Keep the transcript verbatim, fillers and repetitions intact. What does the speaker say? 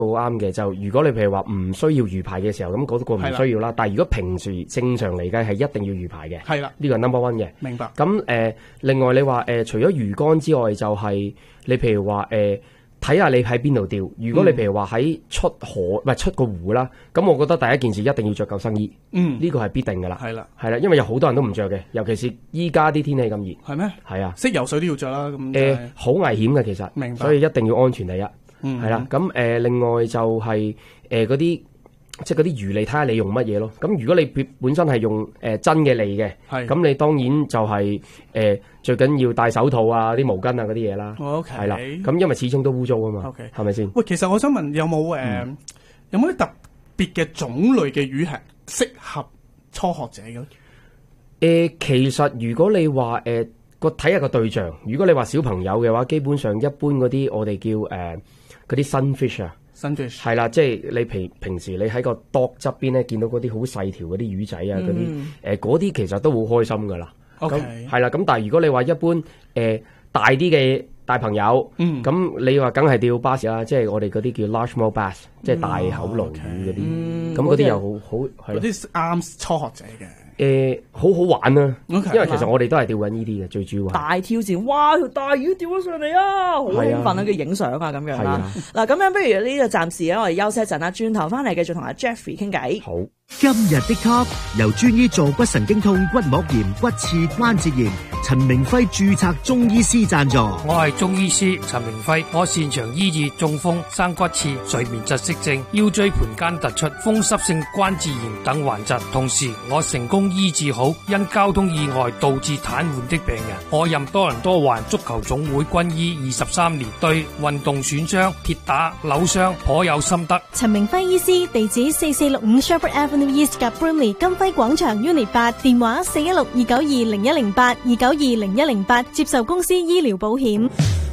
好啱嘅，就如果你譬如話唔需要魚排嘅時候，咁嗰個唔需要啦。但係如果平時正常嚟計係一定要魚排嘅， 係啦， 呢個係 number one 嘅。 明白。 咁誒、呃，另外你話誒、呃，除咗魚竿之外，就係、是、你譬如話誒，睇、呃、下你喺邊度釣。如果你譬如話喺出河唔係、嗯、出個湖啦，咁我覺得第一件事一定要着救生衣。嗯，呢個係必定噶啦。係啦，係啦，因為有好多人都唔着嘅，尤其是依家啲天氣咁熱。係咩？係啊， 識游水都要着啦。咁誒，好、呃、危險嘅其實，明白，所以一定要安全第一。嗯，係啦，咁誒、呃，另外就係誒嗰啲，即係嗰啲魚餌，睇下你用乜嘢咯。咁如果你本身係用誒、呃、真嘅餌嘅，係，咁你當然就係、是、誒、呃、最緊要戴手套啊、啲毛巾啊嗰啲嘢啦。O K，係啦，咁因為始終都污糟啊嘛。O K，係咪先？喂， 其實我想問有冇誒、呃嗯、有冇啲特別嘅種類嘅魚係適合初學者嘅？誒、 呃，其實如果你話誒個睇下個對象，如果你話小朋友嘅話，基本上一般嗰啲我哋叫誒。呃嗰啲 sunfish 啊 ，sunfish 係啦，即係你平平時你喺個 dock 側邊咧見到嗰啲好細條嗰啲魚仔啊，嗰啲誒嗰啲其實都好開心噶啦。OK，係啦，咁但係如果你話一般誒、呃、大啲嘅大朋友，咁、嗯、你話梗係釣巴士啦，即係我哋嗰啲叫 largemouth bass，、嗯、即係大口鱸魚嗰啲，咁嗰啲又好好係咯，啲啱初學者嘅。誒、呃，好好玩啊 okay，因為其實我哋都係釣緊呢啲嘅，最主要係大挑戰，哇！條大魚釣咗上嚟啊，好興奮啊！佢影相啊，咁樣啦。嗱，咁樣不如呢個暫時咧，我哋休息一陣啦，轉頭翻嚟繼續同阿 Jeffrey 傾偈。好。 今日的 Top 由專醫坐骨神經痛、骨膜炎、骨刺、關節炎，陳明輝註冊中醫師贊助。 我係中醫師陳明輝，我擅長醫治中風、生骨刺、睡眠窒息症、腰椎盤間突出、風濕性關節炎等患疾，同時我成功醫治好因交通意外導致癱瘓的病人。我任多倫多環足球總會軍醫二十三年，對運動損傷、跌打、扭傷頗有心得。 陳明輝醫師，地址四四六五 Shepherd Avenue East 及 Burnley 金輝廣場 Unit 八，電話四一六二九二零一零八二九二零一零八，接受公司醫療保險。